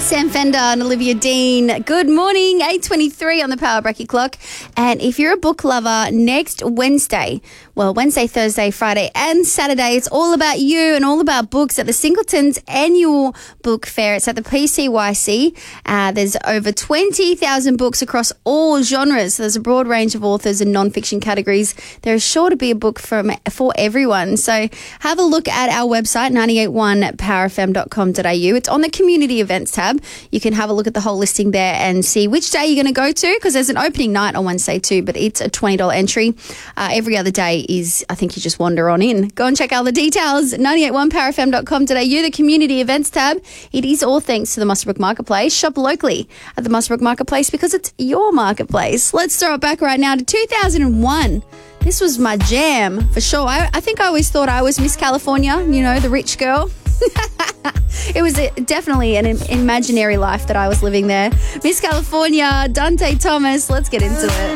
Sam Fender and Olivia Dean. Good morning, 8:23 on the Power Bracket clock. And if you're a book lover, next Wednesday, Thursday, Friday and Saturday, it's all about you and all about books at the Singletons annual book fair. It's at the PCYC. There's over 20,000 books across all genres. So there's a broad range of authors and non-fiction categories. There is sure to be a book for everyone. So have a look at our website, 981powerfm.com.au. It's on the community events tab. You can have a look at the whole listing there and see which day you're going to go to, because there's an opening night on Wednesday too, but it's a $20 entry. Every other day is, I think you just wander on in. Go and check out the details, 981powerfm.com.au, the community events tab. It is all thanks to the Muswellbrook Marketplace. Shop locally at the Muswellbrook Marketplace because it's your marketplace. Let's throw it back right now to 2001. This was my jam for sure. I think I always thought I was Miss California, the rich girl. It was definitely an imaginary life that I was living there. Miss California, Dante Thomas. Let's get into it.